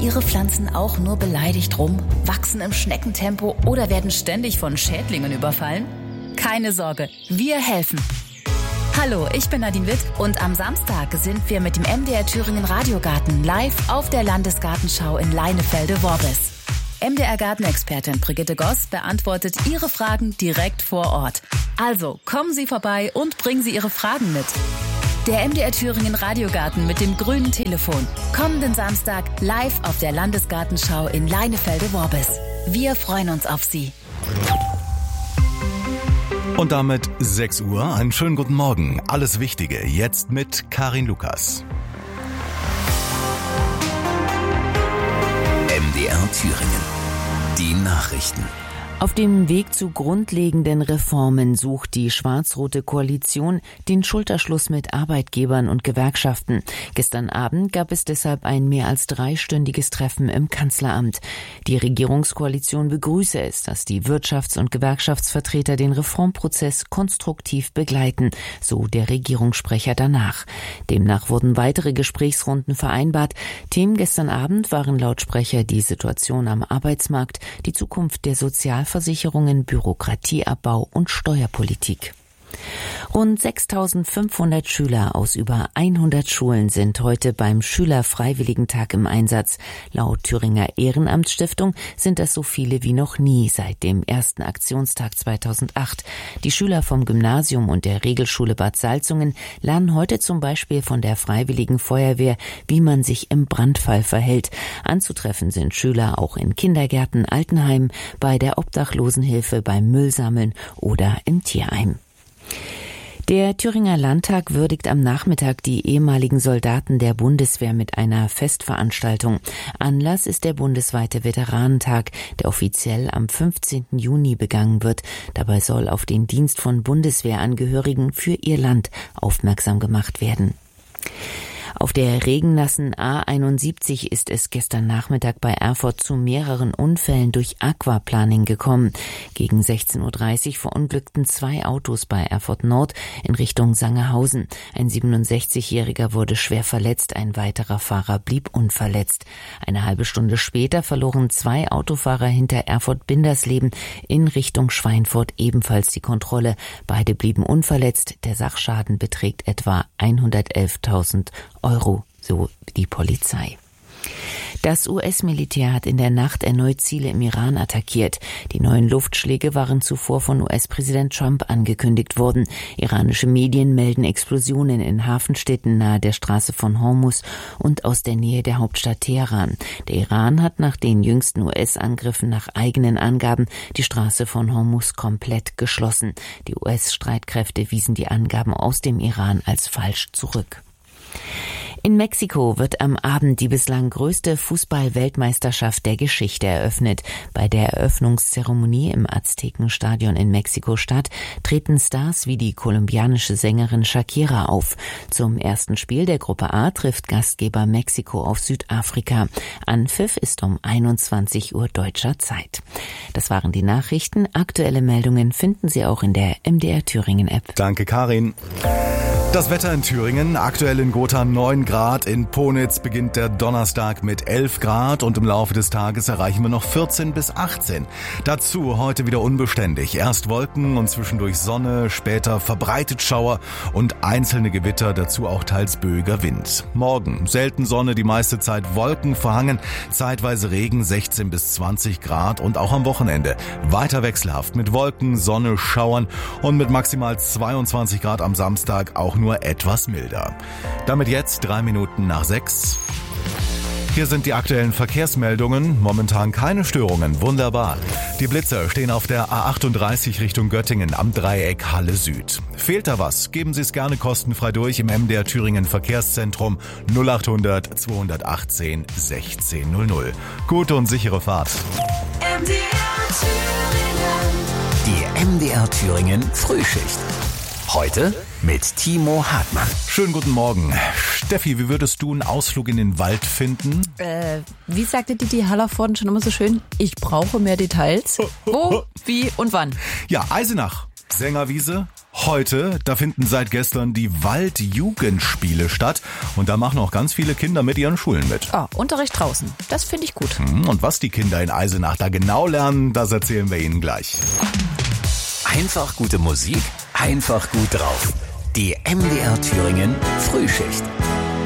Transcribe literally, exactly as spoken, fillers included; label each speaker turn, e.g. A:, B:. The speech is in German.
A: Ihre Pflanzen auch nur beleidigt rum, wachsen im Schneckentempo oder werden ständig von Schädlingen überfallen? Keine Sorge, wir helfen. Hallo, ich bin Nadine Witt und am Samstag sind wir mit dem M D R Thüringen Radiogarten live auf der Landesgartenschau in Leinefelde-Worbis. M D R-Gartenexpertin Brigitte Goss beantwortet Ihre Fragen direkt vor Ort. Also kommen Sie vorbei und bringen Sie Ihre Fragen mit. Der M D R Thüringen Radiogarten mit dem grünen Telefon. Kommenden Samstag live auf der Landesgartenschau in Leinefelde-Worbis. Wir freuen uns auf Sie.
B: Und damit sechs Uhr. Einen schönen guten Morgen. Alles Wichtige jetzt mit Karin Lukas.
C: M D R Thüringen. Die Nachrichten.
D: Auf dem Weg zu grundlegenden Reformen sucht die schwarz-rote Koalition den Schulterschluss mit Arbeitgebern und Gewerkschaften. Gestern Abend gab es deshalb ein mehr als dreistündiges Treffen im Kanzleramt. Die Regierungskoalition begrüße es, dass die Wirtschafts- und Gewerkschaftsvertreter den Reformprozess konstruktiv begleiten, so der Regierungssprecher danach. Demnach wurden weitere Gesprächsrunden vereinbart. Themen gestern Abend waren laut Sprecher die Situation am Arbeitsmarkt, die Zukunft der Sozialversicherung, Versicherungen, Bürokratieabbau und Steuerpolitik. Rund sechstausendfünfhundert Schüler aus über hundert Schulen sind heute beim Schülerfreiwilligentag im Einsatz. Laut Thüringer Ehrenamtsstiftung sind das so viele wie noch nie seit dem ersten Aktionstag zweitausendacht. Die Schüler vom Gymnasium und der Regelschule Bad Salzungen lernen heute zum Beispiel von der Freiwilligen Feuerwehr, wie man sich im Brandfall verhält. Anzutreffen sind Schüler auch in Kindergärten, Altenheimen, bei der Obdachlosenhilfe, beim Müllsammeln oder im Tierheim. Der Thüringer Landtag würdigt am Nachmittag die ehemaligen Soldaten der Bundeswehr mit einer Festveranstaltung. Anlass ist der bundesweite Veteranentag, der offiziell am fünfzehnten Juni begangen wird. Dabei soll auf den Dienst von Bundeswehrangehörigen für ihr Land aufmerksam gemacht werden. Auf der regennassen A einundsiebzig ist es gestern Nachmittag bei Erfurt zu mehreren Unfällen durch Aquaplaning gekommen. Gegen sechzehn Uhr dreißig verunglückten zwei Autos bei Erfurt Nord in Richtung Sangerhausen. Ein siebenundsechzigjähriger wurde schwer verletzt, ein weiterer Fahrer blieb unverletzt. Eine halbe Stunde später verloren zwei Autofahrer hinter Erfurt-Bind das Leben in Richtung Schweinfurt ebenfalls die Kontrolle. Beide blieben unverletzt. Der Sachschaden beträgt etwa hundertelftausend Euro, so die Polizei. Das U S-Militär hat in der Nacht erneut Ziele im Iran attackiert. Die neuen Luftschläge waren zuvor von U S-Präsident Trump angekündigt worden. Iranische Medien melden Explosionen in Hafenstädten nahe der Straße von Hormuz und aus der Nähe der Hauptstadt Teheran. Der Iran hat nach den jüngsten U S-Angriffen nach eigenen Angaben die Straße von Hormuz komplett geschlossen. Die U S-Streitkräfte wiesen die Angaben aus dem Iran als falsch zurück. In Mexiko wird am Abend die bislang größte Fußball-Weltmeisterschaft der Geschichte eröffnet. Bei der Eröffnungszeremonie im Aztekenstadion in Mexiko-Stadt treten Stars wie die kolumbianische Sängerin Shakira auf. Zum ersten Spiel der Gruppe A trifft Gastgeber Mexiko auf Südafrika. Anpfiff ist um einundzwanzig Uhr deutscher Zeit. Das waren die Nachrichten. Aktuelle Meldungen finden Sie auch in der M D R Thüringen App.
B: Danke, Karin. Das Wetter in Thüringen, aktuell in Gotha neun Grad, in Ponitz beginnt der Donnerstag mit elf Grad und im Laufe des Tages erreichen wir noch vierzehn bis achtzehn. Dazu heute wieder unbeständig. Erst Wolken und zwischendurch Sonne, später verbreitet Schauer und einzelne Gewitter, dazu auch teils böiger Wind. Morgen selten Sonne, die meiste Zeit Wolken verhangen, zeitweise Regen, sechzehn bis zwanzig Grad und auch am Wochenende weiter wechselhaft mit Wolken, Sonne, Schauern und mit maximal zweiundzwanzig Grad am Samstag auch nur etwas milder. Damit jetzt drei Minuten nach sechs. Hier sind die aktuellen Verkehrsmeldungen. Momentan keine Störungen. Wunderbar. Die Blitzer stehen auf der A achtunddreißig Richtung Göttingen am Dreieck Halle Süd. Fehlt da was? Geben Sie es gerne kostenfrei durch im M D R Thüringen Verkehrszentrum null achthundert zweihundertachtzehn sechzehn null null. Gute und sichere Fahrt.
C: M D R Thüringen. Die M D R Thüringen Frühschicht. Heute mit Timo Hartmann.
B: Schönen guten Morgen. Steffi, wie würdest du einen Ausflug in den Wald finden?
E: Äh, wie sagte Didi Hallervorden schon immer so schön? Ich brauche mehr Details. Wo, wie und wann?
B: Ja, Eisenach. Sängerwiese. Heute, da finden seit gestern die Waldjugendspiele statt und da machen auch ganz viele Kinder mit ihren Schulen mit.
E: Oh, Unterricht draußen. Das finde ich gut.
B: Und was die Kinder in Eisenach da genau lernen, das erzählen wir Ihnen gleich.
C: Einfach gute Musik, einfach gut drauf. Die M D R Thüringen Frühschicht.